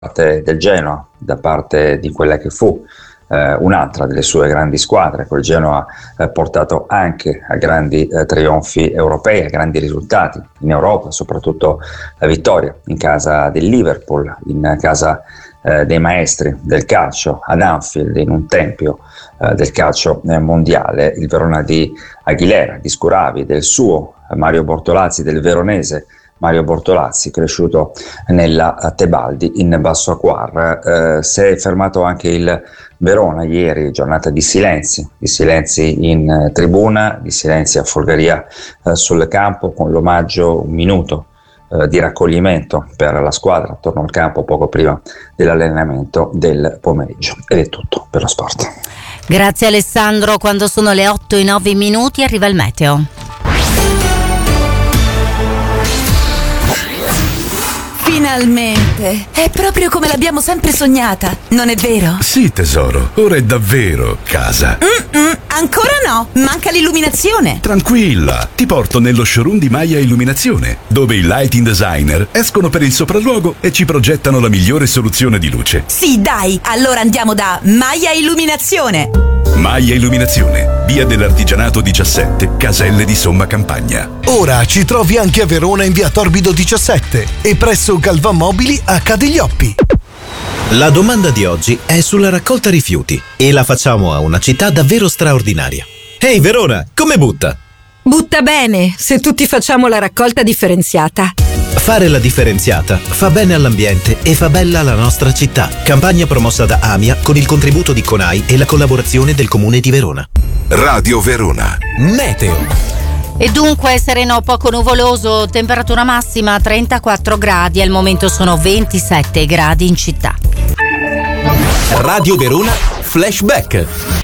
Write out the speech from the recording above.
parte del Genoa, da parte di quella che fu un'altra delle sue grandi squadre. Quel Genoa portato anche a grandi trionfi europei, a grandi risultati in Europa, soprattutto la vittoria in casa del Liverpool, in casa dei maestri del calcio ad Anfield, in un tempio del calcio mondiale. Il Verona di Aguilera, di Scuravi, del suo Mario Bortolazzi, del veronese Mario Bortolazzi, cresciuto nella Tebaldi in Basso Acquar. Si è fermato anche il Verona ieri, giornata di silenzi in tribuna, di silenzi a Folgaria sul campo, con l'omaggio, un minuto di raccoglimento per la squadra attorno al campo poco prima dell'allenamento del pomeriggio. Ed è tutto per lo sport. Grazie Alessandro. Quando sono le 8:09 arriva il meteo. Finalmente! È proprio come l'abbiamo sempre sognata, non è vero? Sì, tesoro, ora è davvero casa. Ancora no, manca l'illuminazione. Tranquilla, ti porto nello showroom di Maia Illuminazione, dove i lighting designer escono per il sopralluogo e ci progettano la migliore soluzione di luce. Sì, dai, allora andiamo da Maia Illuminazione. Maia Illuminazione, via dell'Artigianato 17, Caselle di Somma Campagna. Ora ci trovi anche a Verona in via Torbido 17 e presso Galvan Mobili a Cadiglioppi. La domanda di oggi è sulla raccolta rifiuti e la facciamo a una città davvero straordinaria. Ehi Verona, come butta? Butta bene, se tutti facciamo la raccolta differenziata. Fare la differenziata fa bene all'ambiente e fa bella la nostra città. Campagna promossa da AMIA con il contributo di CONAI e la collaborazione del Comune di Verona. Radio Verona. Meteo. E dunque sereno poco nuvoloso, temperatura massima 34 gradi, al momento sono 27 gradi in città. Radio Verona Flashback.